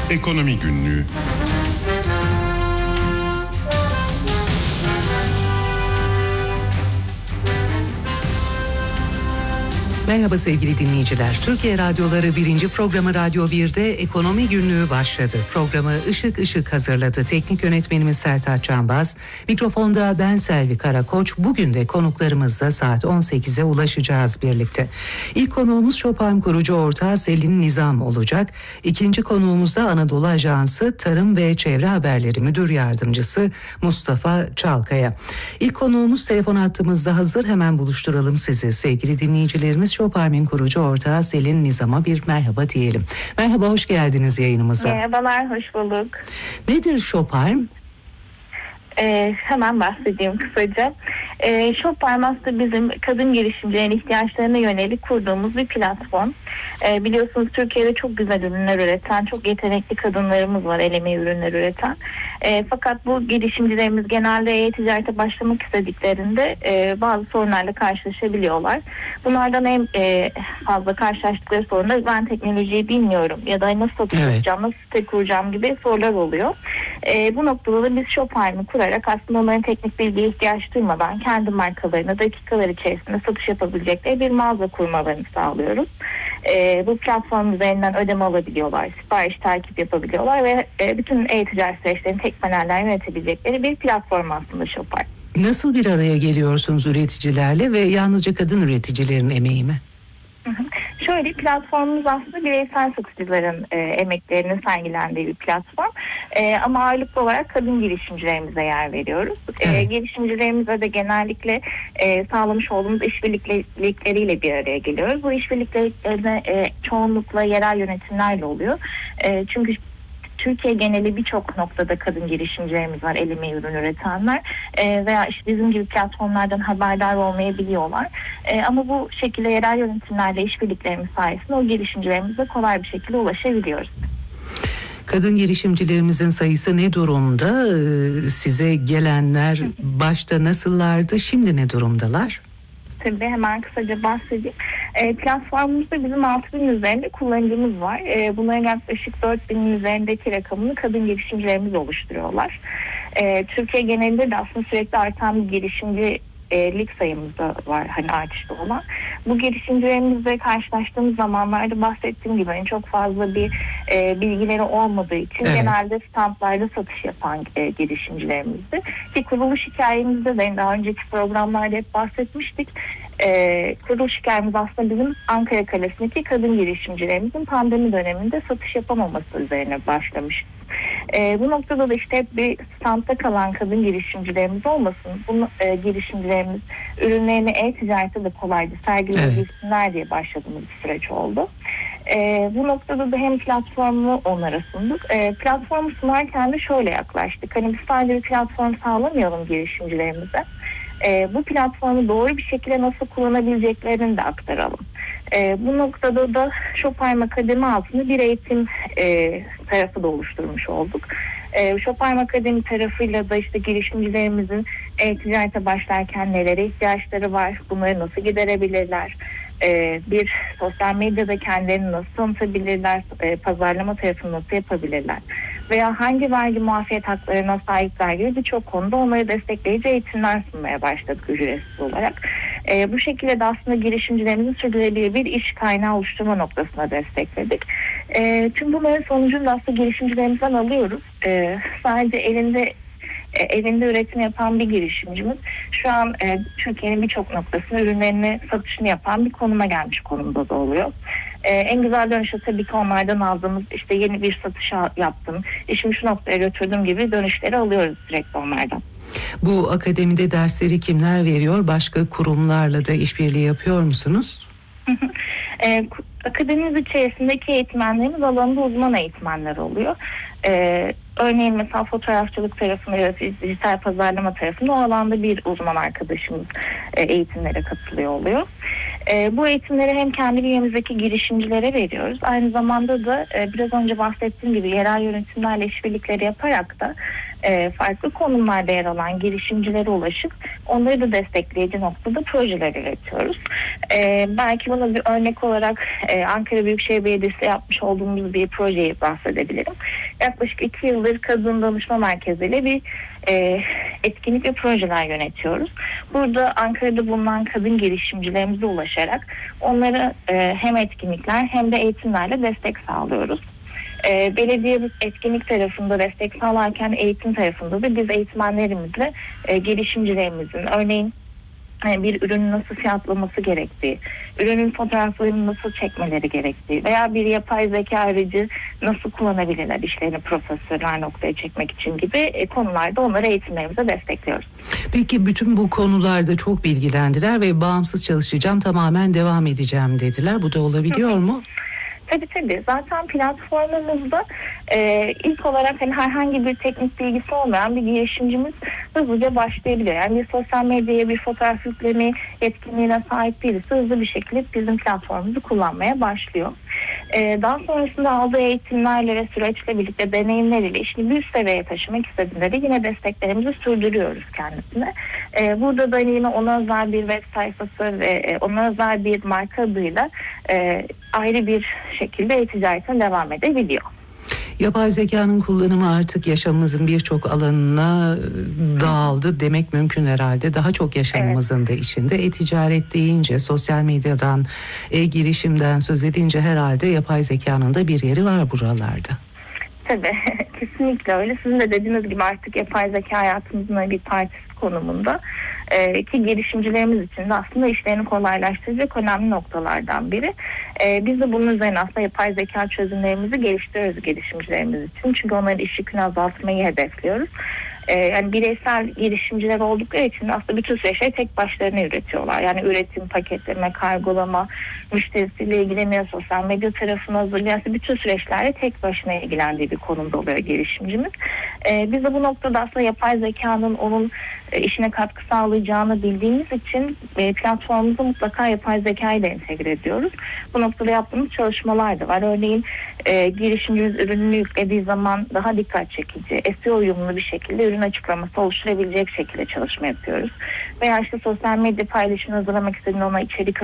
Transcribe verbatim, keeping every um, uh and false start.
Ekonomi Günlüğü. Merhaba sevgili dinleyiciler. Türkiye Radyoları birinci programı Radyo bir'de Ekonomi Günlüğü başladı. Programı Işık Işık hazırladı. Teknik yönetmenimiz Sertaç Canbaz. Mikrofonda ben Selvi Karakoç. Bugün de konuklarımızla saat on sekize ulaşacağız birlikte. İlk konuğumuz Şopalm kurucu ortağı Selin Nizam olacak. İkinci konuğumuz da Anadolu Ajansı Tarım ve Çevre Haberleri Müdür Yardımcısı Mustafa Çalkaya. İlk konuğumuz telefon hattımızda hazır. Hemen buluşturalım sizi sevgili dinleyicilerimiz. Şopalm'in kurucu ortağı Selin Nizam'a bir merhaba diyelim. Merhaba, hoş geldiniz yayınımıza. Merhabalar, hoş bulduk. Nedir Şopalm? Ee, hemen bahsedeyim kısaca. Ee, Şopalm aslında bizim kadın girişimcilerin ihtiyaçlarına yönelik kurduğumuz bir platform. Ee, biliyorsunuz Türkiye'de çok güzel ürünler üreten, çok yetenekli kadınlarımız var, el emeği ürünler üreten. Ee, fakat bu girişimcilerimiz genelde e-ticarete başlamak istediklerinde e, bazı sorunlarla karşılaşabiliyorlar. Bunlardan en e, fazla karşılaştıkları sorunlar, ben teknolojiyi bilmiyorum ya da nasıl satış evet. yapacağım, nasıl site kuracağım gibi sorular oluyor. E, bu noktada da biz Şopalm'ı kurarak aslında onların teknik bilgiye ihtiyaç duymadan kendi markalarına dakikalar içerisinde satış yapabilecekleri bir mağaza kurmalarını sağlıyoruz. E, bu platform üzerinden ödeme alabiliyorlar, sipariş takip yapabiliyorlar ve e, bütün e-ticaret süreçlerini tek panelden yönetebilecekleri bir platform aslında Şopalm. Nasıl bir araya geliyorsunuz üreticilerle ve yalnızca kadın üreticilerin emeği mi? Şöyle, platformumuz aslında bireysel satıcıların e, emeklerinin sergilendiği bir platform. E, ama ağırlıklı olarak kadın girişimcilerimize yer veriyoruz. Evet. E, girişimcilerimize de genellikle e, sağlamış olduğumuz işbirlikleriyle bir araya geliyoruz. Bu işbirliklerinde e, çoğunlukla yerel yönetimlerle oluyor. E, çünkü Türkiye geneli birçok noktada kadın girişimcilerimiz var, el emeği ürün üretenler e, veya işte bizim gibi platformlardan haberdar olmayabiliyorlar. E, ama bu şekilde yerel yönetimlerle işbirliklerimiz sayesinde o girişimcilerimize kolay bir şekilde ulaşabiliyoruz. Kadın girişimcilerimizin sayısı ne durumda? Size gelenler başta nasıllardı, şimdi ne durumdalar? Tabii, hemen kısaca bahsedeyim. E, platformumuzda bizim altı bin üzerinde kullanıcımız var. E, bunların yaklaşık dört binin üzerindeki rakamını kadın girişimcilerimiz oluşturuyorlar. E, Türkiye genelinde de aslında sürekli artan bir girişimci E, lig sayımızda var, hani artışta olan. Bu girişimcilerimizle karşılaştığımız zamanlarda bahsettiğim gibi hani çok fazla bir e, bilgileri olmadığı için evet. genelde standlarda satış yapan e, girişimcilerimizdi. Ki kuruluş hikayemizde de daha önceki programlarda hep bahsetmiştik. E, kuruluş hikayemiz aslında bizim Ankara Kalesi'ndeki kadın girişimcilerimizin pandemi döneminde satış yapamaması üzerine başlamış. E, bu noktada da işte hep bir standta kalan kadın girişimcilerimiz olmasın. Bu e, girişimcilerimiz ürünlerini e-ticarette de kolayca sergileyebilsinler evet. diye başladığımız bir süreç oldu. E, bu noktada da hem platformu onlara sunduk. E, platformu sunarken de şöyle yaklaştık. Hani biz sadece bir platform sağlamayalım girişimcilerimize. E, bu platformu doğru bir şekilde nasıl kullanabileceklerini de aktaralım. E, bu noktada da Şopalm Akademi altında bir eğitim e, tarafı da oluşturmuş olduk. E, Şopalm Akademi tarafıyla da işte girişimcilerimizin e-ticarete başlarken nelere ihtiyaçları var, bunları nasıl giderebilirler, e, bir sosyal medyada kendilerini nasıl tanıtabilirler, e, pazarlama tarafını nasıl yapabilirler veya hangi vergi muafiyet haklarına sahipler gibi birçok konuda onları destekleyici eğitimler sunmaya başladık ücretsiz olarak. E, bu şekilde de aslında girişimcilerimizin sürdürülebilir bir iş kaynağı oluşturma noktasına destekledik. E, tüm bunların sonucunu aslında girişimcilerimizden alıyoruz. E, sadece elinde e, elinde üretim yapan bir girişimcimiz şu an e, Türkiye'nin birçok noktasında ürünlerini satışını yapan bir konuma gelmiş konumda da oluyor. Ee, en güzel dönüşü tabii ki onlardan aldığımız işte yeni bir satış yaptım, işimi şu noktaya götürdüm gibi dönüşleri alıyoruz sürekli onlardan. Bu akademide dersleri kimler veriyor? Başka kurumlarla da işbirliği yapıyor musunuz? ee, akademimiz içerisindeki eğitmenlerimiz alanında uzman eğitmenler oluyor. Ee, örneğin mesela fotoğrafçılık tarafında ya da dijital pazarlama tarafında o alanda bir uzman arkadaşımız e, eğitimlere katılıyor oluyor. E, bu eğitimleri hem kendi bünyemizdeki girişimcilere veriyoruz. Aynı zamanda da e, biraz önce bahsettiğim gibi yerel yönetimlerle işbirlikleri yaparak da e, farklı konumlarda yer alan girişimcilere ulaşıp onları da destekleyici noktada projeler üretiyoruz. E, belki bunu bir örnek olarak e, Ankara Büyükşehir Belediyesi yapmış olduğumuz bir projeyi bahsedebilirim. Yaklaşık iki yıldır Kadın Danışma Merkezi ile bir e, etkinlik ve projeler yönetiyoruz. Burada Ankara'da bulunan kadın girişimcilerimize ulaşarak onlara e, hem etkinlikler hem de eğitimlerle destek sağlıyoruz. E, belediye etkinlik tarafında destek sağlarken eğitim tarafında da biz eğitmenlerimizle e, girişimcilerimizin örneğin bir ürünün nasıl fiyatlaması gerektiği, ürünün fotoğraflarını nasıl çekmeleri gerektiği veya bir yapay zeka aracı nasıl kullanabilirler işlerini profesyonel noktaya çekmek için gibi konularda onları eğitimlerimize destekliyoruz. Peki bütün bu konularda çok bilgilendiler ve bağımsız çalışacağım, tamamen devam edeceğim dediler. Bu da olabiliyor mu? Tabii tabii. Zaten platformumuzda e, ilk olarak hani herhangi bir teknik bilgisi olmayan bir girişimcimiz hızlıca başlayabiliyor. Yani bir sosyal medyaya bir fotoğraf yükleme yetkinliğine sahip birisi hızlı bir şekilde bizim platformumuzu kullanmaya başlıyor. E, daha sonrasında aldığı eğitimlerle ve süreçle birlikte deneyimleriyle işini bir üst seviyeye taşımak istediğinde de yine desteklerimizi sürdürüyoruz kendisine. E, burada da yine ona özel bir web sayfası ve e, ona özel bir marka adıyla e, ayrı bir şekilde e-ticaretine devam edebiliyor. Yapay zekanın kullanımı artık yaşamımızın birçok alanına dağıldı demek mümkün herhalde. Daha çok yaşamımızın evet. da içinde. E-ticaret deyince, sosyal medyadan, e-girişimden söz edince herhalde yapay zekanın da bir yeri var buralarda. Tabii, kesinlikle öyle. Sizin de dediğiniz gibi artık yapay zeka hayatımızın bir partisi konumunda. Ee, ki girişimcilerimiz için de aslında işlerini kolaylaştıracak önemli noktalardan biri. Ee, biz de bunun üzerine aslında yapay zeka çözümlerimizi geliştiriyoruz girişimcilerimiz için. Çünkü onların iş yükünü azaltmayı hedefliyoruz. Ee, yani bireysel girişimciler oldukları için aslında bütün süreçleri tek başlarına üretiyorlar. Yani üretim, paketleme, kargolama, müşterisiyle ilgileniyor, sosyal medya tarafını hazırlıyor. Aslında bütün süreçlerle tek başına ilgilendiği bir konumda oluyor girişimcimiz. Ee, biz de bu noktada aslında yapay zekanın onun e, işine katkı sağlayacağını bildiğimiz için e, platformumuza mutlaka yapay zekayı da entegre ediyoruz. Bu noktada yaptığımız çalışmalar da var. Örneğin e, girişimcimiz ürününü yüklediği zaman daha dikkat çekici, S E O uyumlu bir şekilde ürün açıklaması oluşturabilecek şekilde çalışma yapıyoruz. Veya işte sosyal medya paylaşımını hazırlamak istediğinde ona içerik